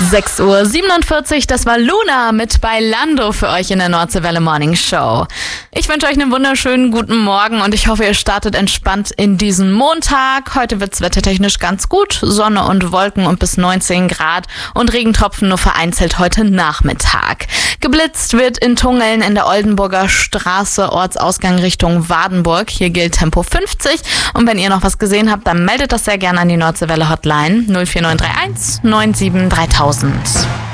6:47 Uhr, das war Luna mit Bailando für euch in der Nordseewelle Morning Show. Ich wünsche euch einen wunderschönen guten Morgen und ich hoffe, ihr startet entspannt in diesen Montag. Heute wird's wettertechnisch ganz gut, Sonne und Wolken und bis 19 Grad und Regentropfen nur vereinzelt heute Nachmittag. Geblitzt wird in Tungeln in der Oldenburger Straße, Ortsausgang Richtung Wadenburg. Hier gilt Tempo 50 und wenn ihr noch was gesehen habt, dann meldet das sehr gerne an die Nordseewelle Hotline 04931 97 3000.